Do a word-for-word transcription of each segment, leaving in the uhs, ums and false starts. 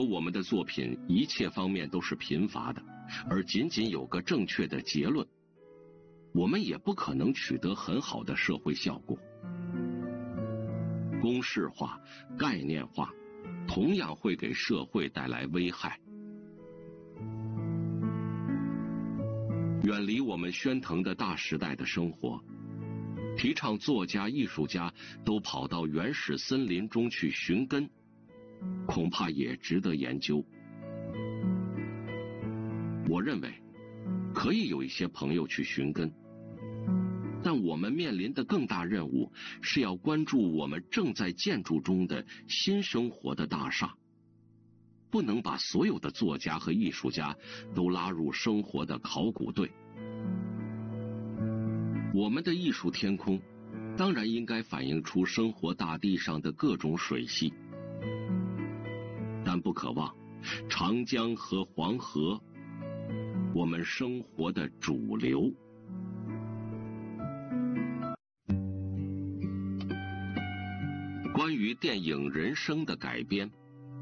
我们的作品一切方面都是贫乏的，而仅仅有个正确的结论，我们也不可能取得很好的社会效果。公式化、概念化，同样会给社会带来危害。远离我们喧腾的大时代的生活，提倡作家、艺术家都跑到原始森林中去寻根，恐怕也值得研究。我认为，可以有一些朋友去寻根，但我们面临的更大任务是要关注我们正在建筑中的新生活的大厦，不能把所有的作家和艺术家都拉入生活的考古队。我们的艺术天空当然应该反映出生活大地上的各种水系，但不可忘长江和黄河，我们生活的主流。关于电影《人生》的改编，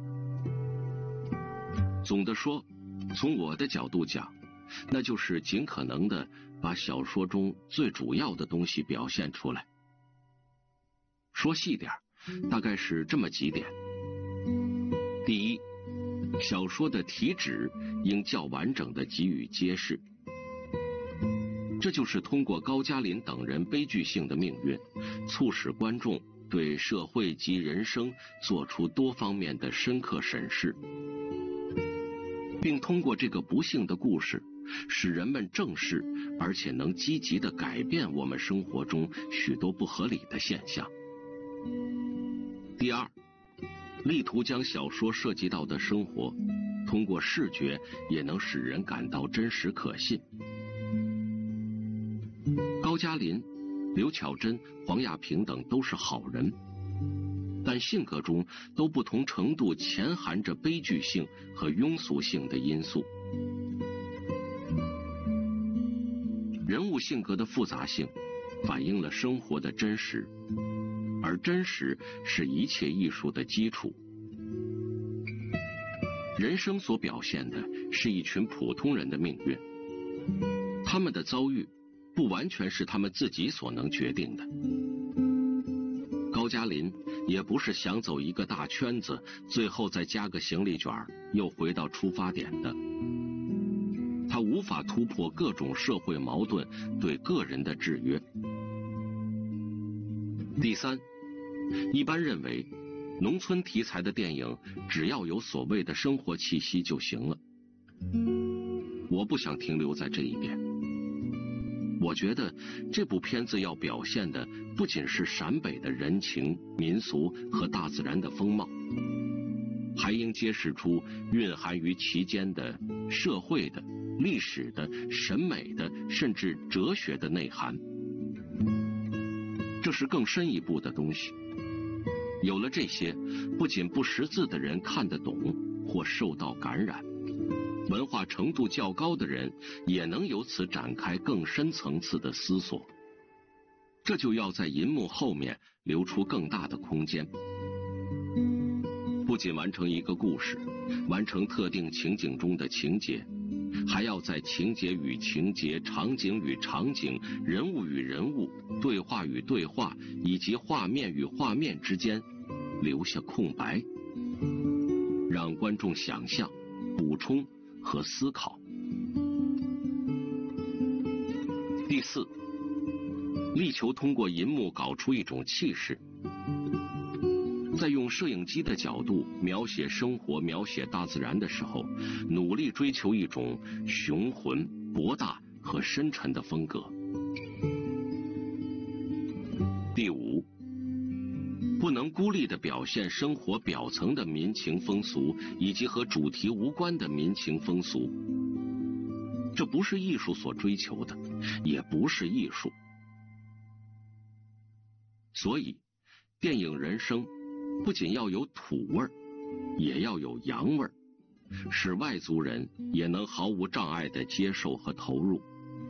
总的说，从我的角度讲，那就是尽可能的把小说中最主要的东西表现出来。说细点，大概是这么几点。第一，小说的题旨应较完整的给予揭示，这就是通过高加林等人悲剧性的命运，促使观众对社会及人生做出多方面的深刻审视，并通过这个不幸的故事，使人们正视而且能积极地改变我们生活中许多不合理的现象。第二，力图将小说涉及到的生活通过视觉也能使人感到真实可信。高加林、刘巧珍、黄亚萍等都是好人，但性格中都不同程度潜含着悲剧性和庸俗性的因素。人物性格的复杂性反映了生活的真实，而真实是一切艺术的基础。人生所表现的是一群普通人的命运，他们的遭遇不完全是他们自己所能决定的。高加林也不是想走一个大圈子，最后再加个行李卷又回到出发点的。他无法突破各种社会矛盾对个人的制约。第三，一般认为农村题材的电影只要有所谓的生活气息就行了。我不想停留在这一点。我觉得这部片子要表现的不仅是陕北的人情、民俗和大自然的风貌，还应揭示出蕴含于其间的社会的、历史的、审美的，甚至哲学的内涵。这是更深一步的东西。有了这些，不仅不识字的人看得懂或受到感染，文化程度较高的人也能由此展开更深层次的思索。这就要在银幕后面留出更大的空间，不仅完成一个故事，完成特定情景中的情节，还要在情节与情节、场景与场景、人物与人物、对话与对话以及画面与画面之间留下空白，让观众想象、补充和思考。第四，力求通过银幕搞出一种气势，在用摄影机的角度描写生活、描写大自然的时候，努力追求一种雄浑、博大和深沉的风格。第五，不能孤立地表现生活表层的民情风俗以及和主题无关的民情风俗，这不是艺术所追求的，也不是艺术。所以，电影《人生》不仅要有土味儿，也要有洋味儿，使外族人也能毫无障碍地接受和投入。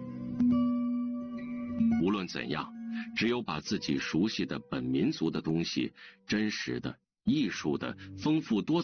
无论怎样，只有把自己熟悉的本民族的东西，真实的、艺术的、丰富多